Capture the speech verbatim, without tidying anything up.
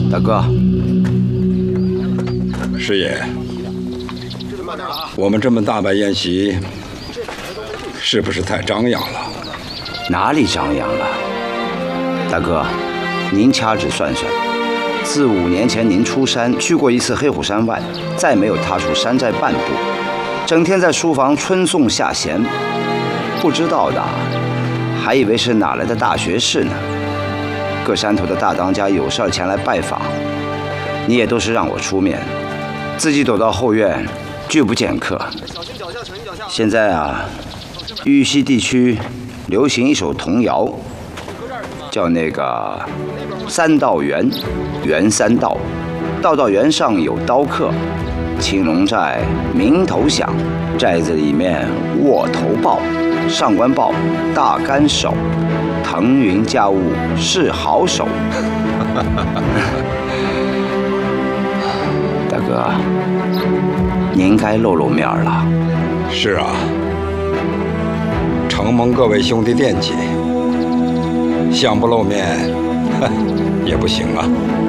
大哥， 师爷，我们这么大摆宴席，是不是太张扬了？ 哪里张扬了？大哥，您掐指算算，自五年前您出山去过一次黑虎山外，再没有踏出山寨半步，整天在书房春诵下闲，不知道的还以为是哪来的大学士呢。各山头的大当家有事前来拜访，你也都是让我出面，自己躲到后院，拒不见客。现在啊，玉溪地区流行一首童谣，叫那个三道园，园三道，道道园上有刀客，青龙寨鸣头响，寨子里面卧头豹，上官豹大杆手，腾云驾雾是好手。大哥，您该露露面了。 是啊，承蒙各位兄弟惦记，想不露面，也不行啊。